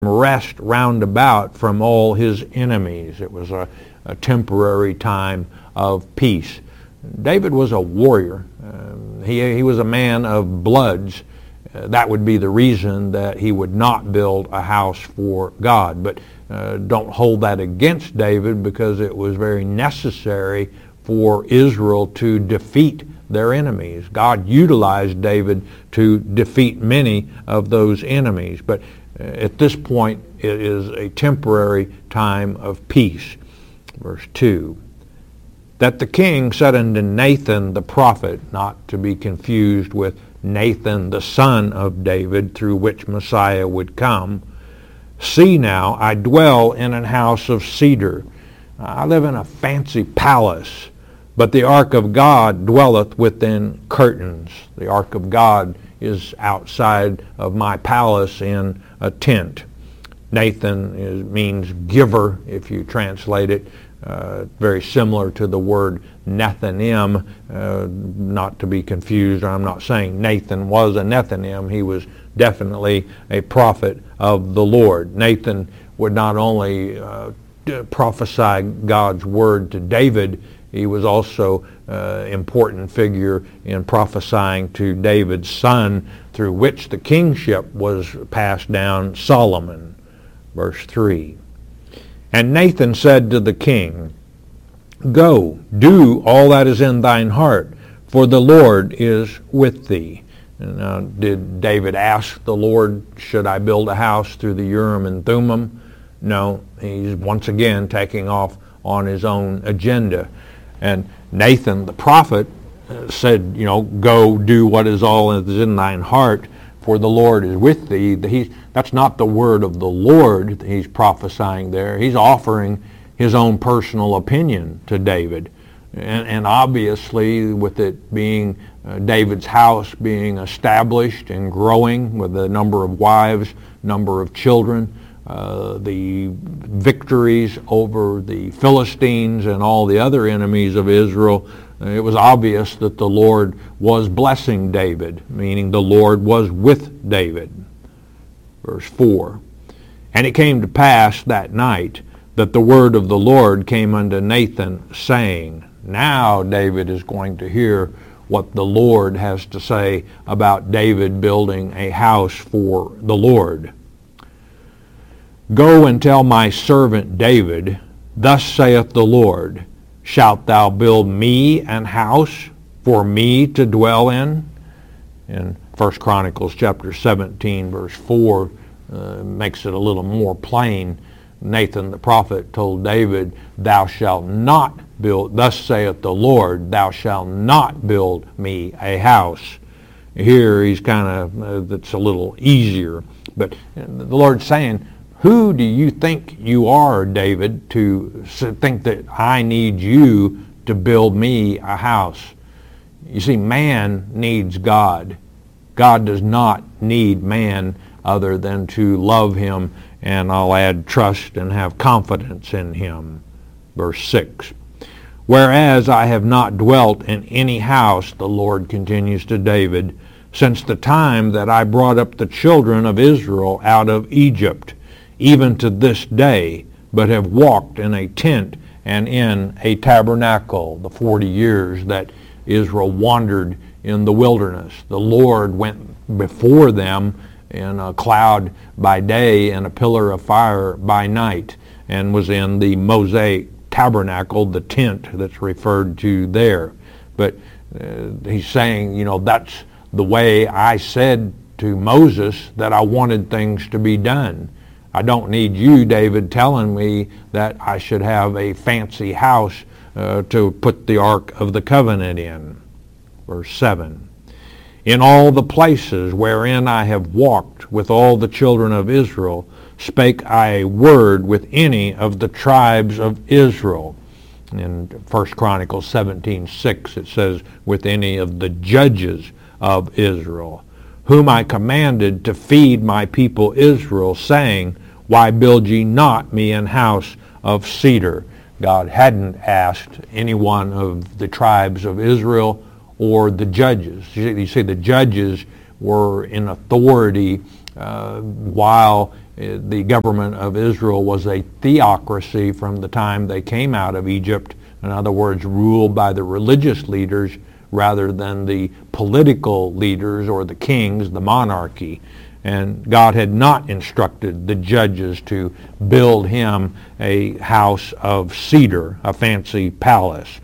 rest round about from all his enemies. It was a temporary time of peace. David was a warrior. He was a man of bloods. That would be the reason that he would not build a house for God. But don't hold that against David, because it was very necessary for Israel to defeat their enemies. God utilized David to defeat many of those enemies. But at this point, it is a temporary time of peace. Verse 2. That the king said unto Nathan the prophet, not to be confused with Nathan the son of David, through which Messiah would come, See now, I dwell in an house of cedar. I live in a fancy palace, but the ark of God dwelleth within curtains. The ark of God is outside of my palace in a tent. Nathan means giver, if you translate it. Very similar to the word Nethanim, not to be confused. I'm not saying Nathan was a Nethanim. He was definitely a prophet of the Lord. Nathan would not only prophesy God's word to David, he was also an important figure in prophesying to David's son, through which the kingship was passed down, Solomon. Verse 3. And Nathan said to the king, Go, do all that is in thine heart, for the Lord is with thee. Now, did David ask the Lord, should I build a house through the Urim and Thummim? No, he's once again taking off on his own agenda. And Nathan the prophet said, go do what is all that is in thine heart, for the Lord is with thee. That's not the word of the Lord that he's prophesying there. He's offering his own personal opinion to David. And obviously, with it being David's house being established and growing with a number of wives, number of children, the victories over the Philistines and all the other enemies of Israel, it was obvious that the Lord was blessing David, meaning the Lord was with David. Verse 4. And it came to pass that night that the word of the Lord came unto Nathan, saying, Now David is going to hear what the Lord has to say about David building a house for the Lord. Go and tell my servant David, Thus saith the Lord, Shalt thou build me an house for me to dwell in? In 1 Chronicles chapter 17, verse 4, makes it a little more plain. Nathan the prophet told David, Thou shalt not build, thus saith the Lord, Thou shalt not build me a house. Here he's that's a little easier. But the Lord's saying, who do you think you are, David, to think that I need you to build me a house? You see, man needs God. God does not need man other than to love him, and I'll add trust and have confidence in him. Verse 6. Whereas I have not dwelt in any house, the Lord continues to David, since the time that I brought up the children of Israel out of Egypt, even to this day, but have walked in a tent and in a tabernacle. The 40 years that Israel wandered in the wilderness, the Lord went before them in a cloud by day and a pillar of fire by night, and was in the Mosaic tabernacle, the tent that's referred to there. But he's saying, that's the way I said to Moses that I wanted things to be done. I don't need you, David, telling me that I should have a fancy house to put the Ark of the Covenant in. Verse 7. In all the places wherein I have walked with all the children of Israel, spake I a word with any of the tribes of Israel. In 1 Chronicles 17:6 it says, with any of the judges of Israel, whom I commanded to feed my people Israel, saying, Why build ye not me an house of cedar? God hadn't asked any one of the tribes of Israel or the judges. You see, the judges were in authority while The government of Israel was a theocracy from the time they came out of Egypt. In other words, ruled by the religious leaders rather than the political leaders or the kings, the monarchy. And God had not instructed the judges to build him a house of cedar, a fancy palace.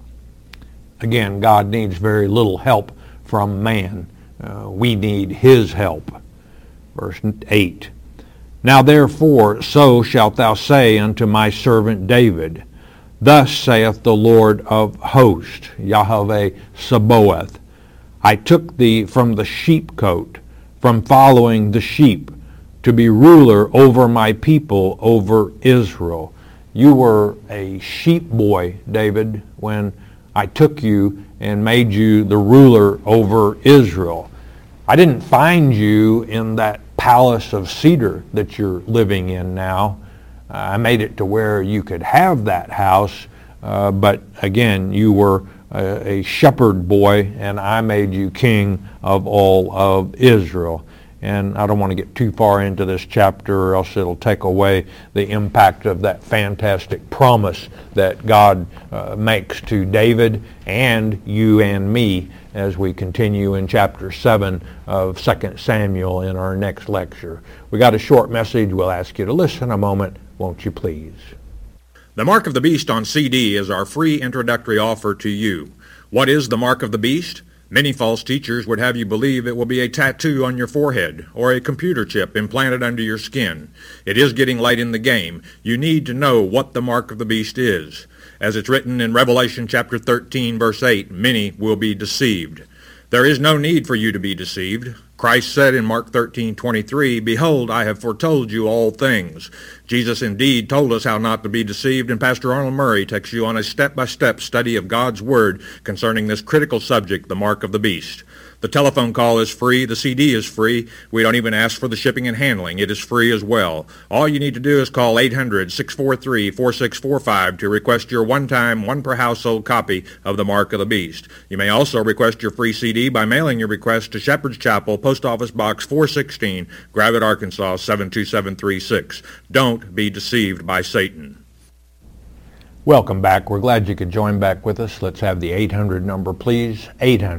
Again, God needs very little help from man. We need his help. Verse 8. Now therefore, so shalt thou say unto my servant David, Thus saith the Lord of hosts, Yahweh Sabaoth, I took thee from the sheepcote, from following the sheep, to be ruler over my people, over Israel. You were a sheep boy, David, when I took you and made you the ruler over Israel. I didn't find you in that palace of cedar that you're living in now. I made it to where you could have that house, but again, you were a shepherd boy, and I made you king of all of Israel. And I don't want to get too far into this chapter, or else it'll take away the impact of that fantastic promise that God makes to David and you and me as we continue in chapter 7 of 2 Samuel in our next lecture. We got a short message. We'll ask you to listen a moment. Won't you please? The Mark of the Beast on CD is our free introductory offer to you. What is the Mark of the Beast? Many false teachers would have you believe it will be a tattoo on your forehead or a computer chip implanted under your skin. It is getting late in the game. You need to know what the Mark of the Beast is. As it's written in Revelation chapter 13, verse 8, many will be deceived. There is no need for you to be deceived. Christ said in Mark 13:23, Behold, I have foretold you all things. Jesus indeed told us how not to be deceived, and Pastor Arnold Murray takes you on a step-by-step study of God's Word concerning this critical subject, the Mark of the Beast. The telephone call is free. The CD is free. We don't even ask for the shipping and handling. It is free as well. All you need to do is call 800-643-4645 to request your one-time, one-per-household copy of the Mark of the Beast. You may also request your free CD by mailing your request to Shepherd's Chapel, Post Office Box 416, Gravette, Arkansas 72736. Don't be deceived by Satan. Welcome back. We're glad you could join back with us. Let's have the 800 number, please.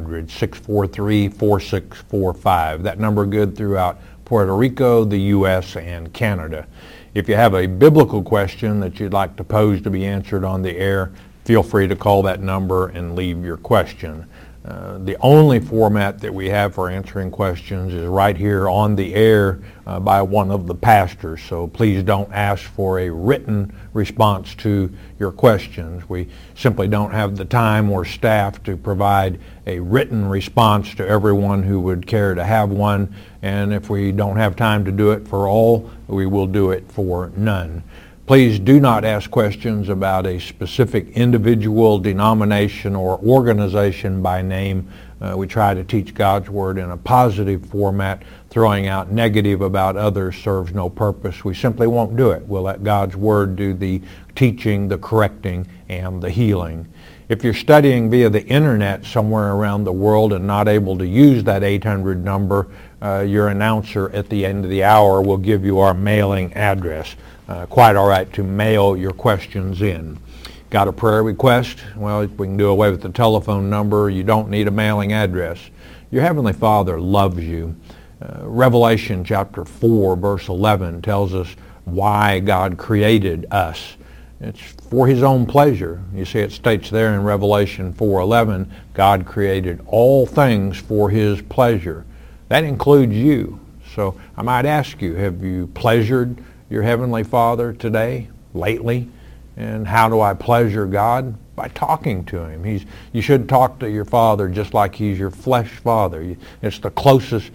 800-643-4645. That number good throughout Puerto Rico, the U.S., and Canada. If you have a biblical question that you'd like to pose to be answered on the air, feel free to call that number and leave your question. The only format that we have for answering questions is right here on the air by one of the pastors. So please don't ask for a written response to your questions. We simply don't have the time or staff to provide a written response to everyone who would care to have one. And if we don't have time to do it for all, we will do it for none. Please do not ask questions about a specific individual, denomination, or organization by name. We try to teach God's Word in a positive format. Throwing out negative about others serves no purpose. We simply won't do it. We'll let God's Word do the teaching, the correcting, and the healing. If you're studying via the internet somewhere around the world and not able to use that 800 number, your announcer at the end of the hour will give you our mailing address. Quite all right to mail your questions in. Got a prayer request? Well, we can do away with the telephone number. You don't need a mailing address. Your Heavenly Father loves you. Revelation chapter 4, verse 11 tells us why God created us. It's for His own pleasure. You see, it states there in Revelation 4:11, God created all things for His pleasure. That includes you. So I might ask you, have you pleasured your Heavenly Father today, lately? And how do I pleasure God? By talking to Him. You should talk to your Father just like He's your flesh father. He's the closest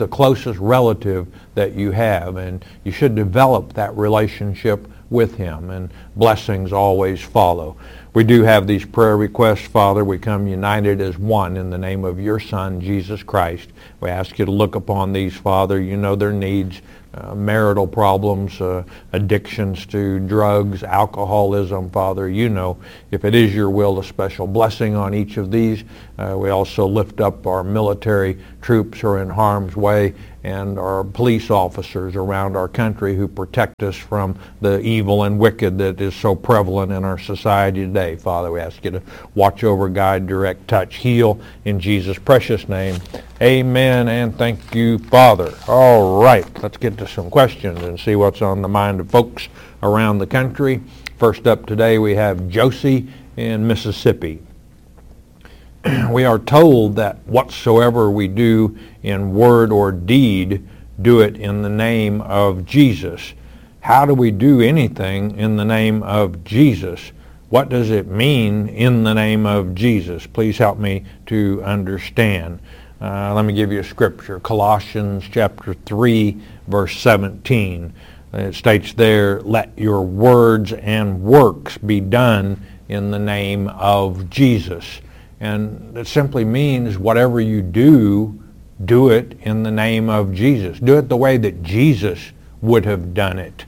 relative that you have, and you should develop that relationship with Him, and blessings always follow. We do have these prayer requests, Father. We come united as one in the name of your Son, Jesus Christ. We ask you to look upon these, Father. You know their needs, marital problems, addictions to drugs, alcoholism, Father. You know, if it is your will, a special blessing on each of these. We also lift up our military troops are in harm's way, and our police officers around our country who protect us from the evil and wicked that is so prevalent in our society today. Father, we ask you to watch over, guide, direct, touch, heal in Jesus' precious name. Amen, and thank you, Father. All right, let's get to some questions and see what's on the mind of folks around the country. First up today, we have Josie in Mississippi. We are told that whatsoever we do in word or deed, do it in the name of Jesus. How do we do anything in the name of Jesus? What does it mean in the name of Jesus? Please help me to understand. Let me give you a scripture. Colossians chapter 3, verse 17. It states there, let your words and works be done in the name of Jesus. And it simply means whatever you do, do it in the name of Jesus. Do it the way that Jesus would have done it.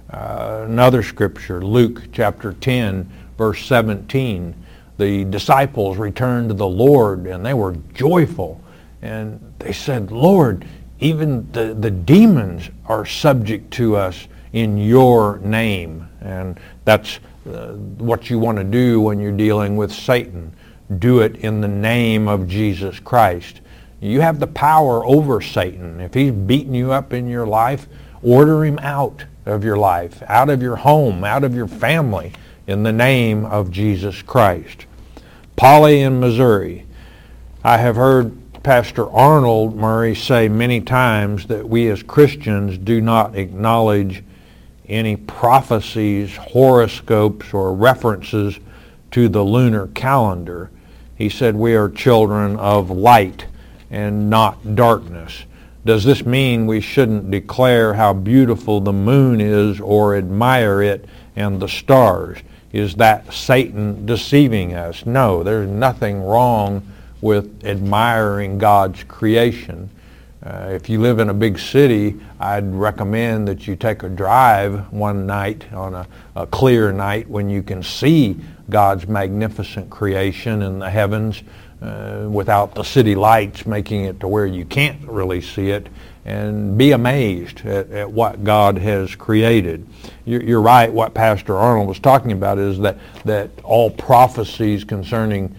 Another scripture, Luke chapter 10, verse 17. The disciples returned to the Lord and they were joyful. And they said, Lord, even the demons are subject to us in your name. And that's what you want to do when you're dealing with Satan. Do it in the name of Jesus Christ. You have the power over Satan. If he's beating you up in your life, order him out of your life, out of your home, out of your family, in the name of Jesus Christ. Polly in Missouri. I have heard Pastor Arnold Murray say many times that we as Christians do not acknowledge any prophecies, horoscopes, or references to the lunar calendar. He said we are children of light and not darkness. Does this mean we shouldn't declare how beautiful the moon is or admire it and the stars? Is that Satan deceiving us? No, there's nothing wrong with admiring God's creation. If you live in a big city, I'd recommend that you take a drive one night on a clear night when you can see God's magnificent creation in the heavens without the city lights making it to where you can't really see it, and be amazed at what God has created. You're right, what Pastor Arnold was talking about is that all prophecies concerning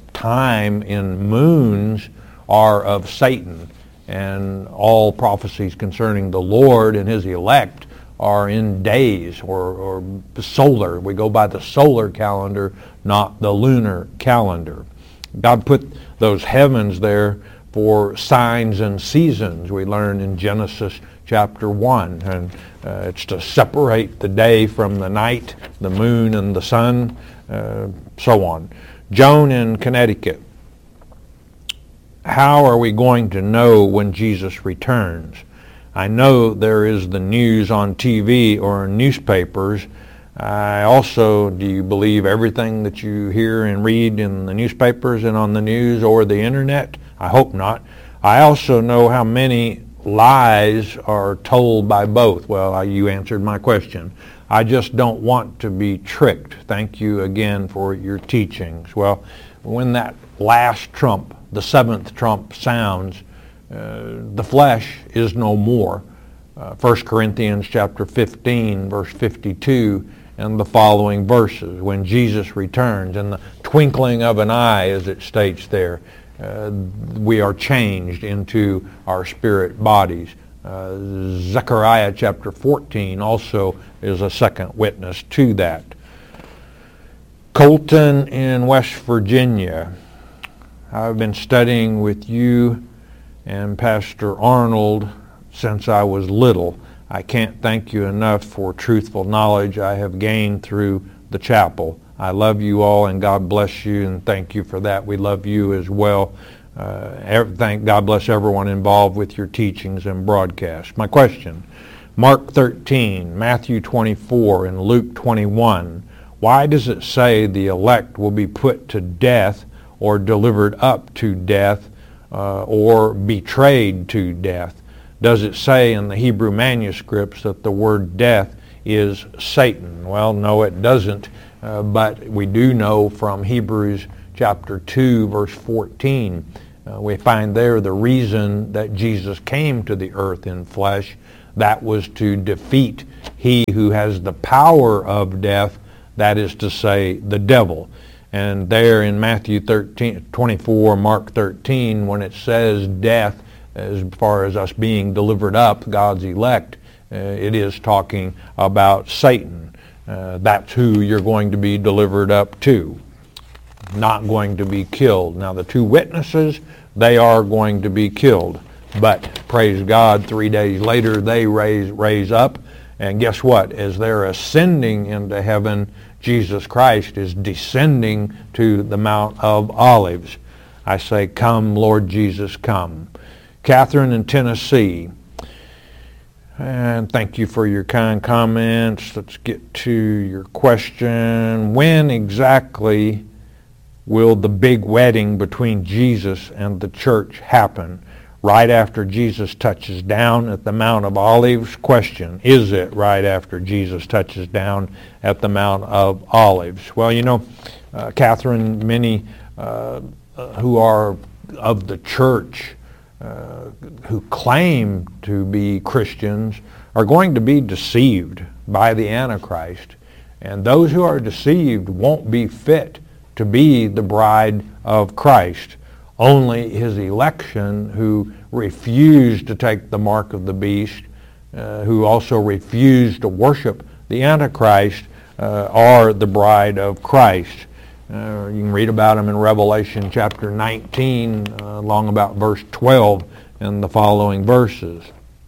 time in moons are of Satan, and all prophecies concerning the Lord and his elect are in days or solar. We go by the solar calendar, not the lunar calendar. God put those heavens there for signs and seasons. We learn in Genesis chapter 1, and it's to separate the day from the night, the moon and the sun, so on. Joan in Connecticut. How are we going to know when Jesus returns? I know there is the news on TV or newspapers. Do you believe everything that you hear and read in the newspapers and on the news or the internet? I hope not. I also know how many lies are told by both. Well, you answered my question. I just don't want to be tricked. Thank you again for your teachings. Well, when that last trump, the seventh trump sounds, the flesh is no more. 1 Corinthians chapter 15, verse 52, and the following verses. When Jesus returns, in the twinkling of an eye, as it states there, we are changed into our spirit bodies. Zechariah chapter 14 also is a second witness to that. Colton in West Virginia. I've been studying with you and Pastor Arnold since I was little. I can't thank you enough for truthful knowledge I have gained through the chapel. I love you all, and God bless you, and thank you for that. We love you as well. God bless everyone involved with your teachings and broadcasts. My question, Mark 13, Matthew 24, and Luke 21. Why does it say the elect will be put to death or delivered up to death or betrayed to death? Does it say in the Hebrew manuscripts that the word death is Satan? Well, no, it doesn't, but we do know from Hebrews chapter 2, verse 14, We find there the reason that Jesus came to the earth in flesh. That was to defeat he who has the power of death, that is to say, the devil. And there in Matthew 24, Mark 13, when it says death, as far as us being delivered up, God's elect, it is talking about Satan. That's who you're going to be delivered up to, not going to be killed. Now the two witnesses, they are going to be killed. But praise God, 3 days later they raise up. And guess what? As they're ascending into heaven, Jesus Christ is descending to the Mount of Olives. I say, come, Lord Jesus, come. Catherine in Tennessee. And thank you for your kind comments. Let's get to your question. When exactly will the big wedding between Jesus and the church happen? Right after Jesus touches down at the Mount of Olives? Question, is it right after Jesus touches down at the Mount of Olives? Well, you know, Catherine, many who are of the church, who claim to be Christians, are going to be deceived by the Antichrist. And those who are deceived won't be fit to be the bride of Christ. Only his election, who refused to take the mark of the beast, who also refused to worship the Antichrist, are the bride of Christ. You can read about them in Revelation chapter 19, along about verse 12 and the following verses.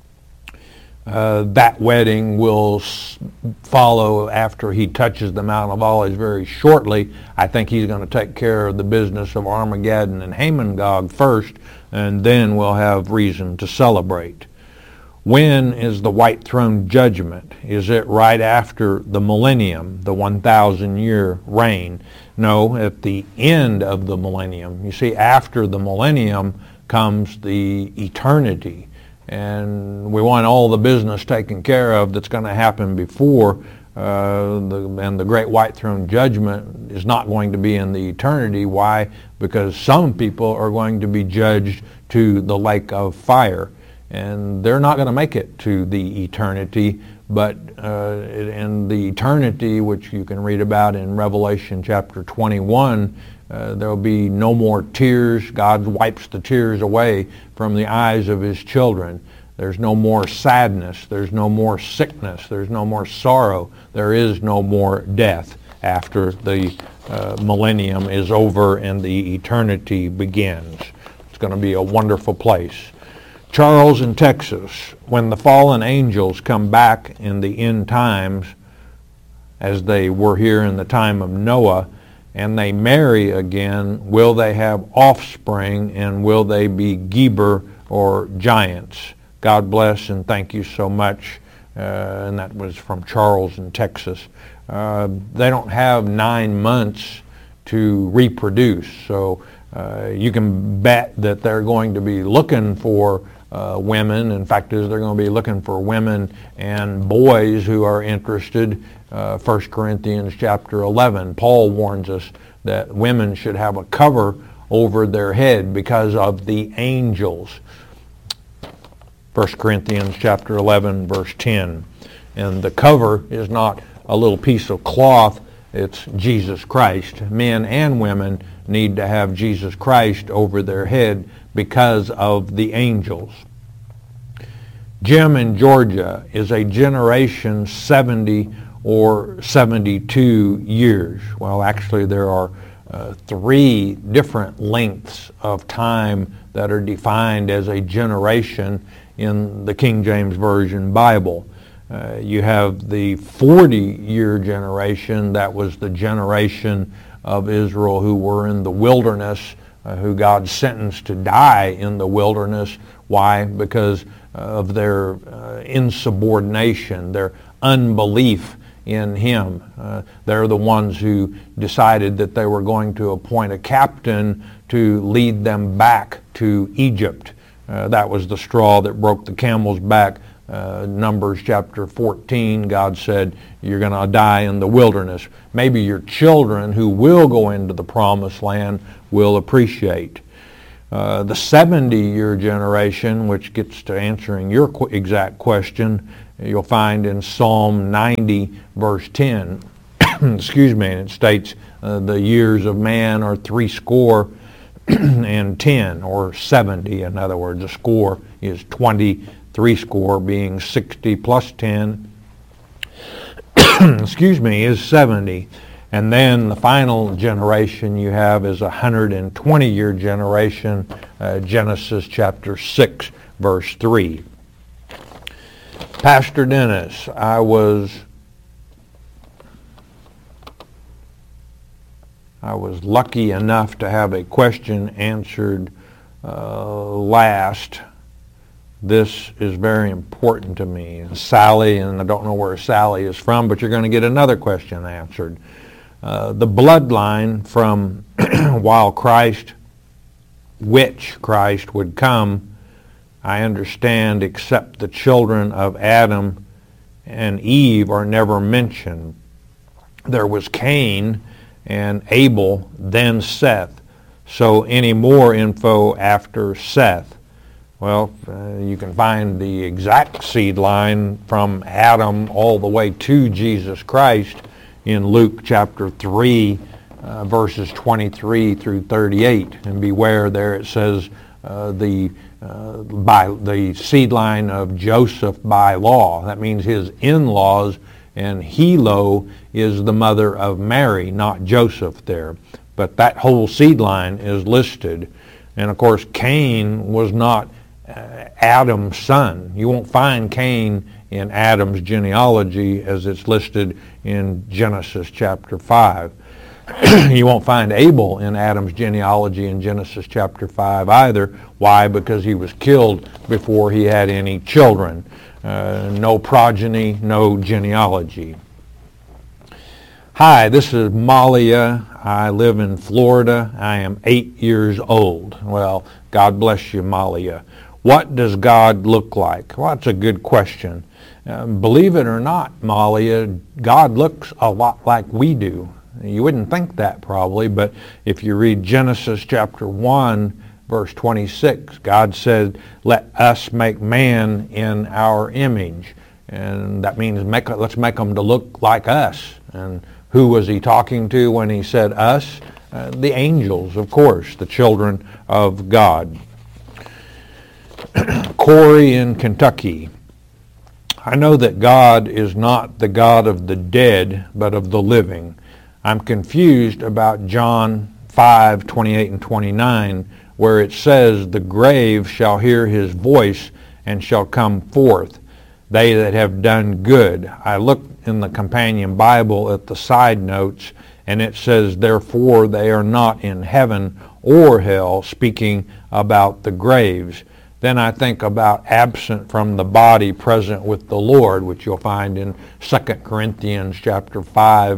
That wedding will follow after he touches the Mount of Olives very shortly. I think he's going to take care of the business of Armageddon and Hamon-Gog first, and then we'll have reason to celebrate. When is the white throne judgment? Is it right after the millennium, the 1,000-year reign? No, at the end of the millennium. You see, after the millennium comes the eternity. And we want all the business taken care of that's going to happen before, and the great white throne judgment is not going to be in the eternity. Why? Because some people are going to be judged to the lake of fire, and they're not going to make it to the eternity. But in the eternity, which you can read about in Revelation chapter 21, there will be no more tears. God wipes the tears away from the eyes of his children. There's no more sadness. There's no more sickness. There's no more sorrow. There is no more death after the millennium is over and the eternity begins. It's going to be a wonderful place. Charles in Texas, when the fallen angels come back in the end times, as they were here in the time of Noah, and they marry again, will they have offspring, and will they be Geber or giants? God bless, and thank you so much. And that was from Charles in Texas. They don't have 9 months to reproduce, so you can bet that they're going to be looking for women. In fact, they're going to be looking for women and boys who are interested. 1 Corinthians chapter 11, Paul warns us that women should have a cover over their head because of the angels. 1 Corinthians chapter 11, verse 10. And the cover is not a little piece of cloth, it's Jesus Christ. Men and women need to have Jesus Christ over their head because of the angels. Jim in Georgia, is a generation 70 or 72 years? Well, actually there are 3 different lengths of time that are defined as a generation in the King James Version Bible. You have the 40-year generation. That was the generation of Israel who were in the wilderness, who God sentenced to die in the wilderness. Why? Because of their insubordination, their unbelief in him. They're the ones who decided that they were going to appoint a captain to lead them back to Egypt. That was the straw that broke the camel's back. Numbers chapter 14, God said, you're going to die in the wilderness. Maybe your children who will go into the promised land will appreciate. The 70-year generation, which gets to answering your exact question, you'll find in Psalm 90, verse 10. Excuse me, and it states the years of man are 70, and 10, or 70. In other words, a score is 20, 3 being 60 plus 10, excuse me, is 70. And then the final generation you have is a 120-year generation, Genesis chapter 6, verse 3. Pastor Dennis, I was lucky enough to have a question answered last. This is very important to me. And Sally, and I don't know where Sally is from, but you're going to get another question answered. The bloodline from which Christ would come, I understand, except the children of Adam and Eve are never mentioned. There was Cain and Abel, then Seth. So any more info after Seth? Well, you can find the exact seed line from Adam all the way to Jesus Christ in Luke chapter 3, verses 23 through 38. And beware, there it says the seed line of Joseph by law. That means his in-laws, and Helo is the mother of Mary, not Joseph there. But that whole seed line is listed. And of course, Cain was not Adam's son. You won't find Cain in Adam's genealogy as it's listed in Genesis chapter 5. You won't find Abel in Adam's genealogy in Genesis chapter 5 either. Why? Because he was killed before he had any children. No progeny, no genealogy. Hi, this is Malia. I live in Florida. I am 8 years old. Well, God bless you, Malia. What does God look like? Well, that's a good question. Believe it or not, Malia, God looks a lot like we do. You wouldn't think that probably, but if you read Genesis chapter 1, verse 26, God said, let us make man in our image. And that means let's make them to look like us. And who was he talking to when he said us? The angels, of course, the children of God. Corey in Kentucky. I know that God is not the God of the dead, but of the living. I'm confused about John 5, 28 and 29, where it says, the grave shall hear his voice and shall come forth, they that have done good. I looked in the companion Bible at the side notes, and it says, therefore they are not in heaven or hell, speaking about the graves. Then I think about absent from the body, present with the Lord, which you'll find in 2 Corinthians chapter 5,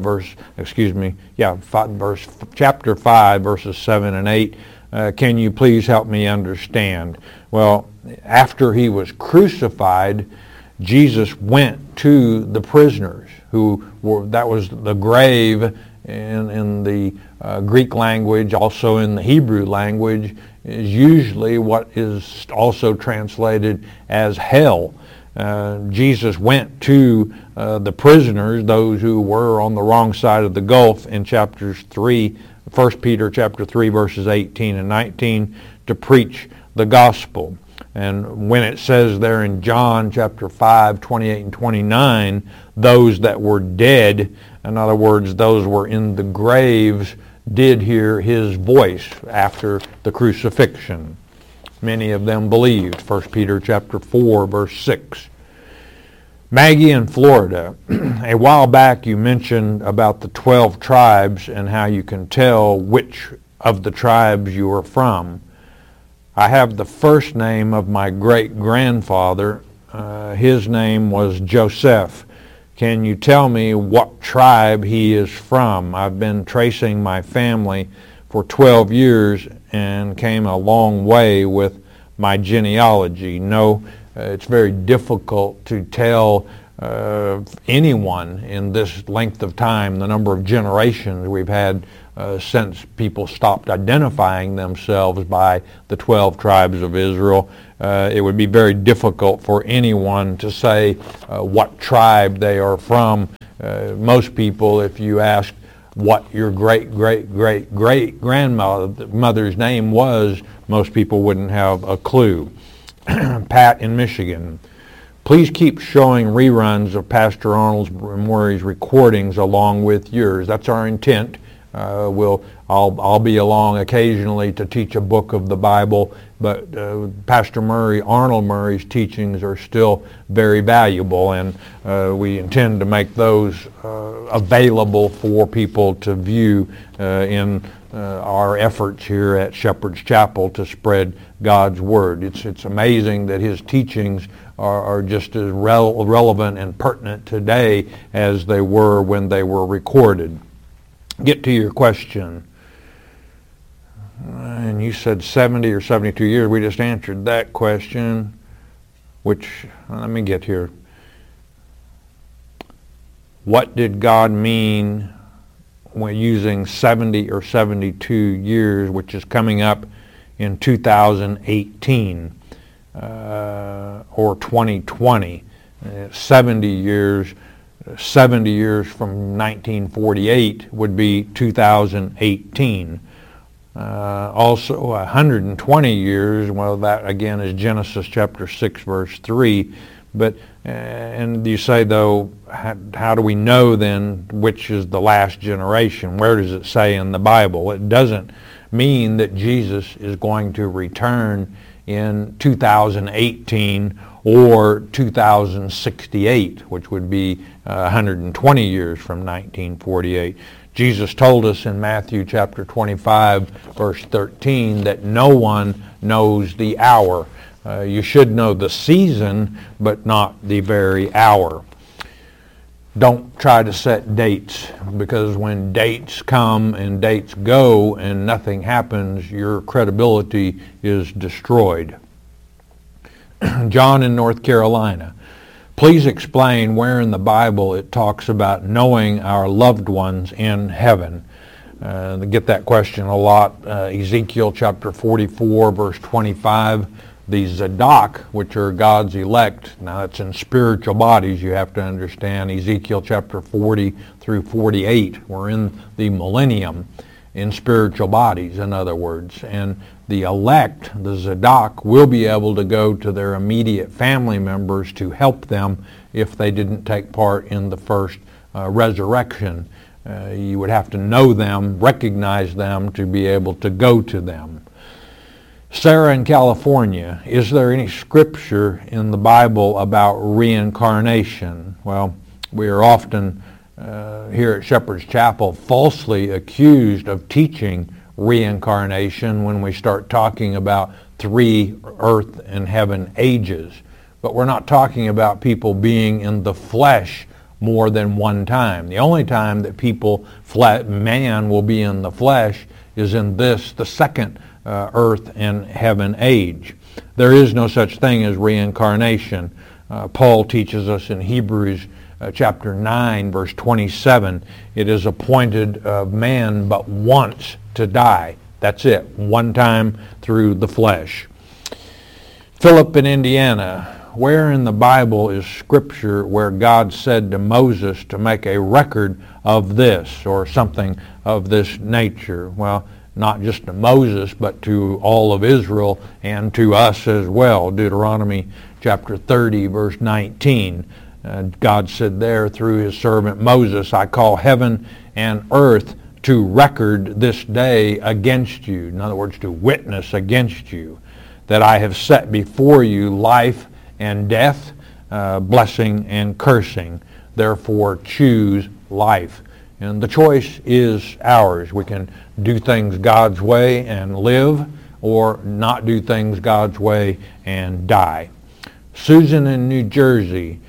chapter 5, verses 7 and 8. Can you please help me understand? Well, after he was crucified, Jesus went to the prisoners that was the grave in the Greek language, also in the Hebrew language, is usually what is also translated as hell. Jesus went to the prisoners, those who were on the wrong side of the gulf, in chapters 3, 1 Peter chapter 3, verses 18 and 19, to preach the gospel. And when it says there in John chapter 5, 28 and 29, those that were dead, in other words, those were in the graves, did hear his voice after the crucifixion. Many of them believed. 1 Peter chapter 4, verse 6. Maggie in Florida, a while back you mentioned about the 12 tribes and how you can tell which of the tribes you are from. I have the first name of my great-grandfather. His name was Joseph. Can you tell me what tribe he is from? I've been tracing my family for 12 years and came a long way with my genealogy. No, it's very difficult to tell anyone in this length of time, the number of generations we've had since people stopped identifying themselves by the 12 tribes of Israel. It would be very difficult for anyone to say what tribe they are from. Most people, if you asked what your great-great-great-great-grandmother's name was, most people wouldn't have a clue. Pat in Michigan. Please keep showing reruns of Pastor Arnold Murray's recordings along with yours. That's our intent. I'll be along occasionally to teach a book of the Bible, but Pastor Arnold Murray's teachings are still very valuable, and we intend to make those available for people to view in our efforts here at Shepherd's Chapel to spread God's Word. It's amazing that his teachings are just as relevant and pertinent today as they were when they were recorded. Get to your question. And you said 70 or 72 years. We just answered that question, which, let me get here. What did God mean when using 70 or 72 years, which is coming up in 2018 or 2020? 70 years. 70 years from 1948 would be 2018. Also 120 years, well, that again is Genesis chapter 6 verse 3. But and you say, though, how do we know then which is the last generation? Where does it say in the Bible? It doesn't mean that Jesus is going to return in 2018 or 2068, which would be 120 years from 1948. Jesus told us in Matthew chapter 25, verse 13, that no one knows the hour. You should know the season, but not the very hour. Don't try to set dates, because when dates come and dates go and nothing happens, your credibility is destroyed. John in North Carolina. Please explain where in the Bible it talks about knowing our loved ones in heaven. They get that question a lot. Ezekiel chapter 44, verse 25. The Zadok, which are God's elect, now it's in spiritual bodies, you have to understand. Ezekiel chapter 40 through 48. We're in the millennium in spiritual bodies, in other words. And the elect, the Zadok, will be able to go to their immediate family members to help them if they didn't take part in the first resurrection. You would have to know them, recognize them, to be able to go to them. Sarah in California, is there any scripture in the Bible about reincarnation? Well, we are often here at Shepherd's Chapel falsely accused of teaching reincarnation when we start talking about 3 earth and heaven ages. But we're not talking about people being in the flesh more than one time. The only time that man will be in the flesh is in this, the second earth and heaven age. There is no such thing as reincarnation. Paul teaches us in Hebrews chapter 9, verse 27, it is appointed of man but once to die. That's it, one time through the flesh. Philip in Indiana, where in the Bible is scripture where God said to Moses to make a record of this or something of this nature? Well, not just to Moses, but to all of Israel and to us as well. Deuteronomy chapter 30, verse 19. God said there through his servant Moses, I call heaven and earth to record this day against you. In other words, to witness against you, that I have set before you life and death, blessing and cursing. Therefore choose life. And the choice is ours. We can do things God's way and live, or not do things God's way and die. Susan in New Jersey,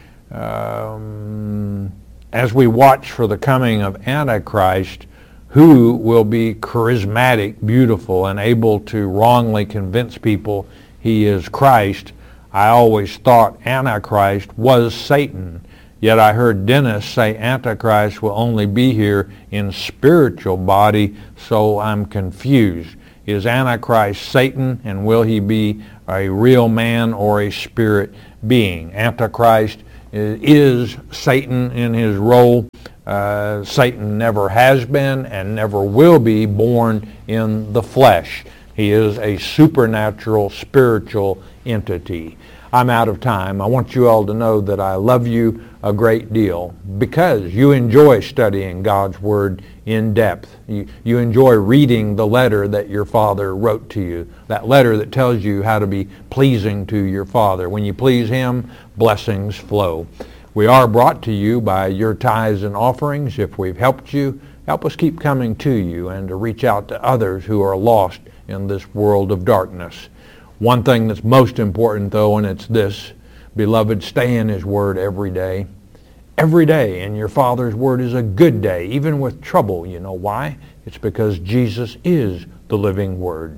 as we watch for the coming of Antichrist, who will be charismatic, beautiful, and able to wrongly convince people he is Christ, I always thought Antichrist was Satan. Yet I heard Dennis say Antichrist will only be here in spiritual body, so I'm confused. Is Antichrist Satan, and will he be a real man or a spirit being? Antichrist is Satan in his role. Satan never has been and never will be born in the flesh. He is a supernatural, spiritual entity. I'm out of time. I want you all to know that I love you a great deal because you enjoy studying God's Word in depth. You enjoy reading the letter that your Father wrote to you, that letter that tells you how to be pleasing to your Father. When you please Him, blessings flow. We are brought to you by your tithes and offerings. If we've helped you, help us keep coming to you and to reach out to others who are lost in this world of darkness. One thing that's most important, though, and it's this: beloved, stay in His Word every day. Every day in your Father's Word is a good day, even with trouble. You know why? It's because Jesus is the living Word.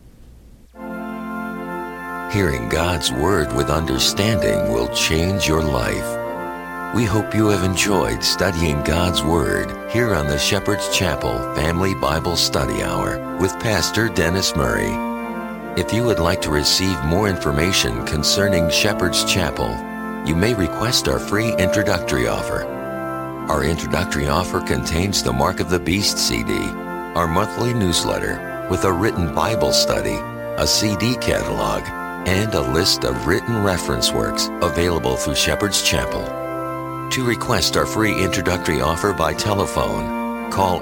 Hearing God's Word with understanding will change your life. We hope you have enjoyed studying God's Word here on the Shepherd's Chapel Family Bible Study Hour with Pastor Dennis Murray. If you would like to receive more information concerning Shepherd's Chapel, you may request our free introductory offer. Our introductory offer contains the Mark of the Beast CD, our monthly newsletter with a written Bible study, a CD catalog, and a list of written reference works available through Shepherd's Chapel. To request our free introductory offer by telephone, call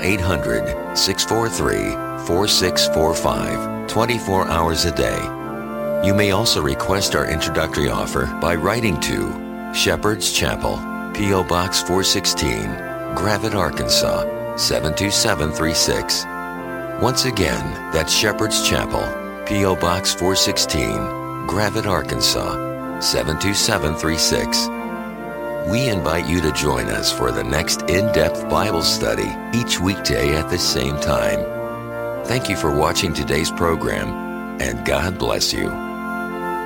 800-643-4645. 24 hours a day. You may also request our introductory offer by writing to Shepherd's Chapel, P.O. Box 416, Gravette, Arkansas, 72736. Once again, that's Shepherd's Chapel, P.O. Box 416, Gravette, Arkansas, 72736. We invite you to join us for the next in-depth Bible study each weekday at the same time. Thank you for watching today's program, and God bless you.